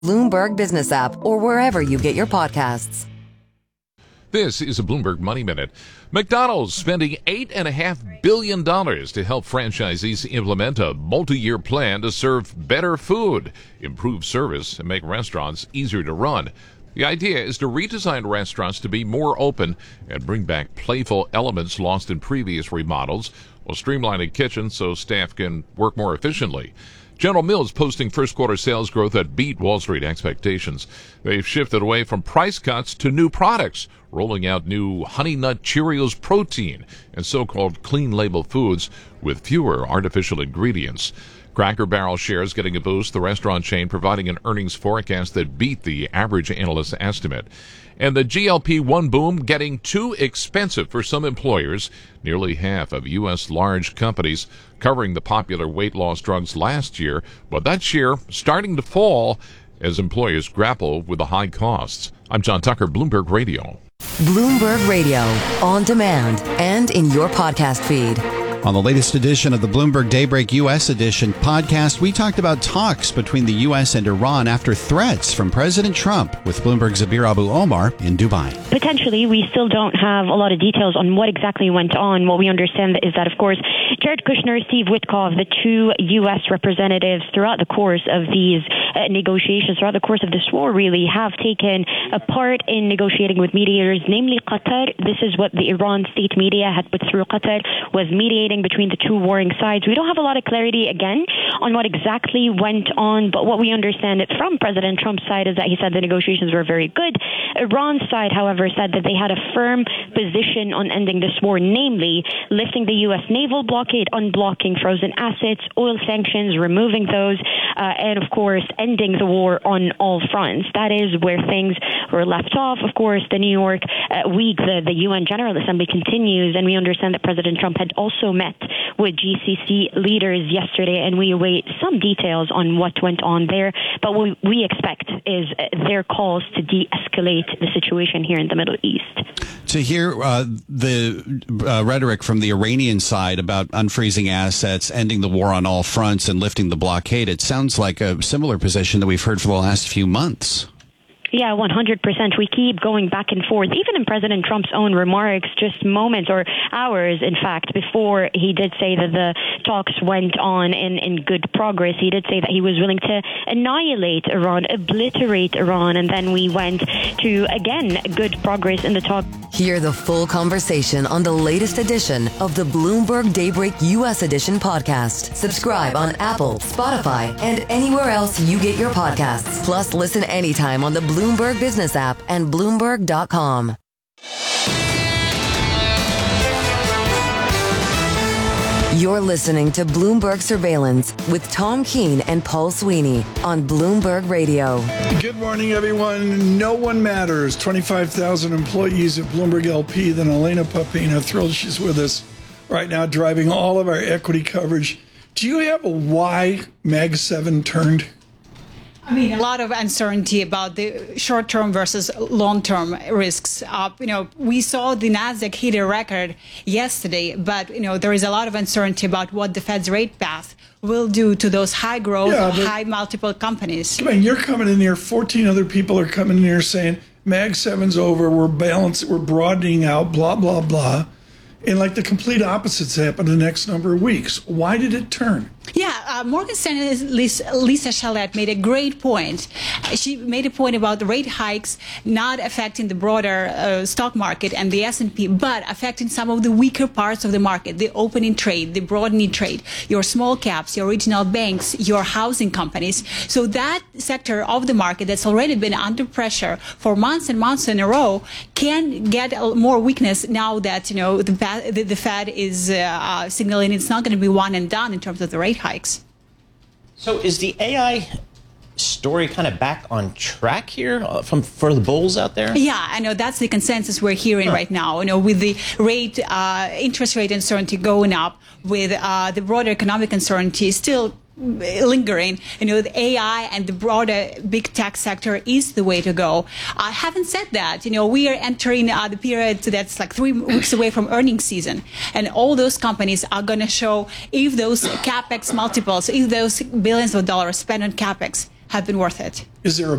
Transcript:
Bloomberg Business App, or wherever you get your podcasts. This is a Bloomberg Money Minute. McDonald's spending $8.5 billion to help franchisees implement a multi-year plan to serve better food, improve service, and make restaurants easier to run. The idea is to redesign restaurants to be more open and bring back playful elements lost in previous remodels, while streamlining kitchens so staff can work more efficiently. General Mills posting first quarter sales growth that beat Wall Street expectations. They've shifted away from price cuts to new products, rolling out new Honey Nut Cheerios protein and so-called clean label foods with fewer artificial ingredients. Cracker Barrel shares getting a boost, the restaurant chain providing an earnings forecast that beat the average analyst estimate. And the GLP-1 boom getting too expensive for some employers. Nearly half of U.S. large companies covering the popular weight loss drugs last year, but that share starting to fall as employers grapple with the high costs. I'm John Tucker, Bloomberg Radio. Bloomberg Radio, on demand and in your podcast feed. On the latest edition of the Bloomberg Daybreak U.S. Edition podcast, we talked about talks between the U.S. and Iran after threats from President Trump with Bloomberg's Zabir Abu-Omar in Dubai. Potentially, we still don't have a lot of details on what exactly went on. What we understand is that, of course, Jared Kushner, Steve Witkoff, the two U.S. representatives throughout the course of these negotiations, throughout the course of this war, really, have taken a part in negotiating with mediators, namely Qatar. This is what the Iran state media had put through. Qatar was mediating between the two warring sides. We don't have a lot of clarity, again, on what exactly went on, but what we understand from President Trump's side is that he said the negotiations were very good. Iran's side, however, said that they had a firm position on ending this war, namely lifting the U.S. naval blockade, unblocking frozen assets, oil sanctions, removing those, and, of course, ending the war on all fronts. That is where things were left off. Of course, the New York week, the UN General Assembly continues, and we understand that President Trump had also met with GCC leaders yesterday, and we await some details on what went on there. But what we expect is their calls to de-escalate the situation here in the Middle East. To hear the rhetoric from the Iranian side about unfreezing assets, ending the war on all fronts, and lifting the blockade, it sounds like a similar position that we've heard for the last few months. Yeah, 100%. We keep going back and forth. Even in President Trump's own remarks, just moments or hours, in fact, before he did say that the talks went on in good progress, he did say that he was willing to annihilate Iran, obliterate Iran, and then we went to, again, good progress in the talk. Hear the full conversation on the latest edition of the Bloomberg Daybreak U.S. Edition podcast. Subscribe on Apple, Spotify, and anywhere else you get your podcasts. Plus, listen anytime on the Bloomberg Business App and Bloomberg.com. You're listening to Bloomberg Surveillance with Tom Keene and Paul Sweeney on Bloomberg Radio. Good morning, everyone. No one matters. 25,000 employees at Bloomberg LP. Then Elena Papina, thrilled she's with us right now, driving all of our equity coverage. Do you have a why Mag 7 turned? I mean, a lot of uncertainty about the short-term versus long-term risks. We saw the Nasdaq hit a record yesterday, but, there is a lot of uncertainty about what the Fed's rate path will do to those high-growth, high-multiple companies. I mean, you're coming in here, 14 other people are coming in here saying, Mag 7's over, we're balanced, we're broadening out, blah, blah, blah. And like the complete opposites happen in the next number of weeks. Why did it turn? Yeah, Morgan Stanley's Lisa Chalette made a great point. She made a point about the rate hikes not affecting the broader stock market and the S&P, but affecting some of the weaker parts of the market, the opening trade, the broadening trade, your small caps, your regional banks, your housing companies. So that sector of the market that's already been under pressure for months and months in a row can get more weakness now that, the Fed is signaling it's not going to be one and done in terms of the rate hikes. So is the AI story kind of back on track here for the bulls out there? Yeah, I know that's the consensus we're hearing right now. With the interest rate uncertainty going up, with the broader economic uncertainty still lingering, the AI and the broader big tech sector is the way to go. Having said that, we are entering the period that's like 3 weeks away from earnings season, and all those companies are going to show if those capex multiples, if those billions of dollars spent on capex have been worth it. Is there a